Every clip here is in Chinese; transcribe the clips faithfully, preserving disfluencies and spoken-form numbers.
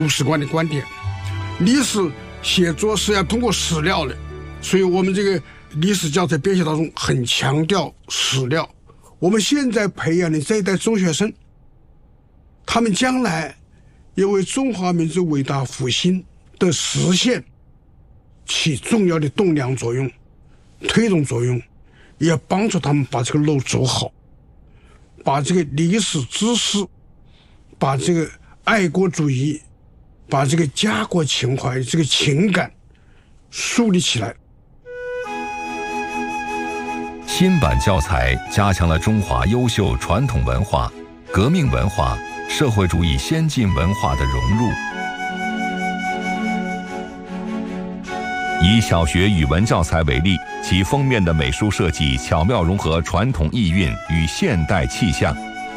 史观的观点。历史写作是要通过史料的，所以我们这个历史教材编写当中很强调史料。我们现在培养的这一代中学生，他们将来也为中华民族伟大复兴的实现起重要的栋梁作用、推动作用，也要帮助他们把这个路走好，把这个历史知识，把这个爱国主义，把这个家国情怀、这个情感树立起来。 新版教材加强了中华优秀传统文化、革命文化、社会主义先进文化的融入。以小学语文教材为例，其封面的美术设计巧妙融合传统意蕴与现代气象。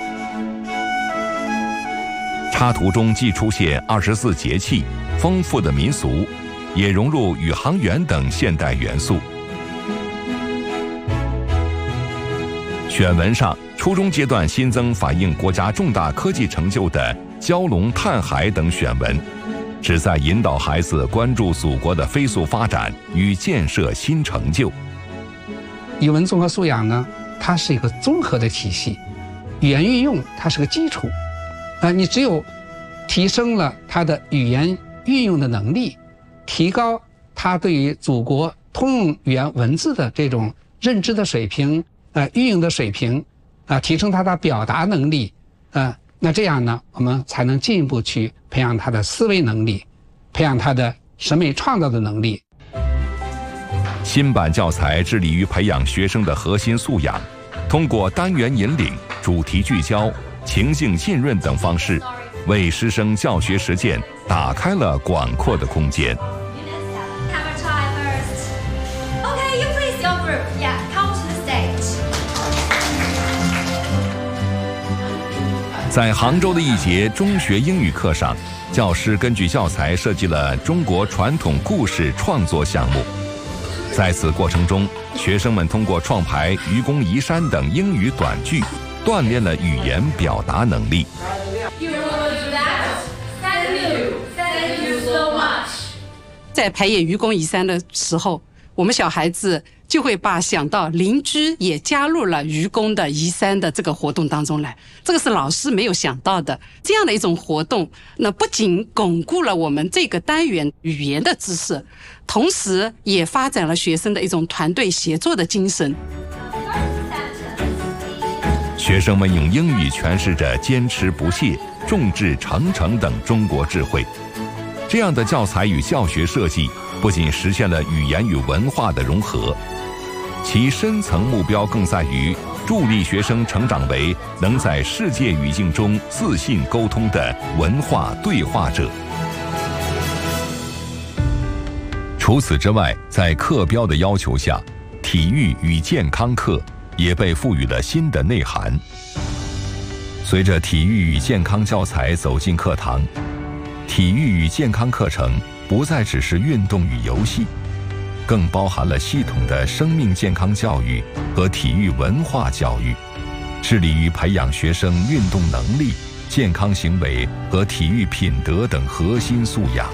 插图中既出现二十四节气、丰富的民俗，也融入宇航员等现代元素。选文上，初中阶段新增反映国家重大科技成就的蛟龙探海等选文，旨在引导孩子关注祖国的飞速发展与建设新成就。 语文综合素养呢，它是一个综合的体系，语言运用它是个基础，啊，你只有提升了他的语言运用的能力，提高他对于祖国通用语言文字的这种认知的水平。呃，运用的水平，啊、呃，提升他的表达能力，呃，那这样呢，我们才能进一步去培养他的思维能力，培养他的审美创造的能力。 新版教材致力于培养学生的核心素养，通过单元引领、主题聚焦、情境浸润等方式，为师生教学实践打开了广阔的空间。在杭州的一节中学英语课上，教师根据教材设计了中国传统故事创作项目。在此过程中，学生们通过创排愚公移山等英语短句，锻炼了语言表达能力。 在排演愚公移山的时候，我们小孩子就会把想到邻居也加入了愚公的移山的这个活动当中来，这个是老师没有想到的。这样的一种活动，那不仅巩固了我们这个单元语言的知识，同时也发展了学生的一种团队协作的精神。 学生们用英语诠释着坚持不懈、众志成城等中国智慧。这样的教材与教学设计不仅实现了语言与文化的融合，其深层目标更在于助力学生成长为能在世界语境中自信沟通的文化对话者。除此之外，在课标的要求下，体育与健康课也被赋予了新的内涵。随着体育与健康教材走进课堂，体育与健康课程不再只是运动与游戏，更包含了系统的生命健康教育和体育文化教育，致力于培养学生运动能力、健康行为和体育品德等核心素养。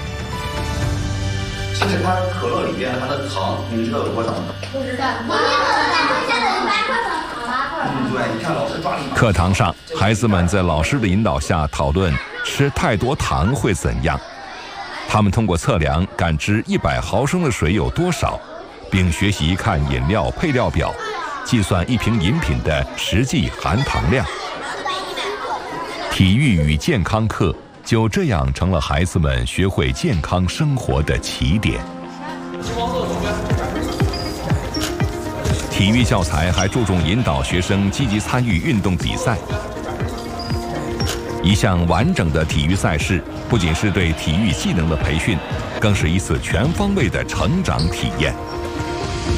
其实它可乐里边含的糖，你们知道有多少吗？ 不知道。我们有现在有八克糖，八克糖。 嗯，对，你看老师抓你。 课堂上，孩子们在老师的引导下讨论吃太多糖会怎样。他们通过测量感知一百毫升的水有多少，并学习看饮料配料表，计算一瓶饮品的实际含糖量。体育与健康课就这样成了孩子们学会健康生活的起点。体育教材还注重引导学生积极参与运动比赛。一项完整的体育赛事，不仅是对体育技能的培训，更是一次全方位的成长体验。